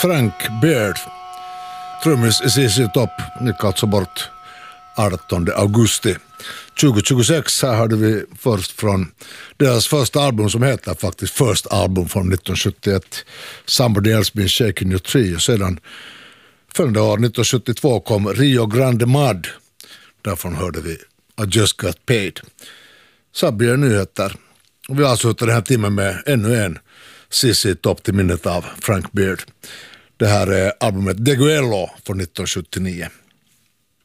Frank Beard, trummis i ZZ Top, gick alltså bort 18 augusti 2026. Här hade vi först från deras första album som heter faktiskt First Album från 1971, Somebody Else Been Shaking Your Tree. Och sedan följande år 1972 kom Rio Grande Mud. Därifrån hörde vi I Just Got Paid. Så blir det nyheter. Och vi avslutar den här timmen med ännu en ZZ Top till minnet av Frank Beard. Det här är albumet Deguello från 1979.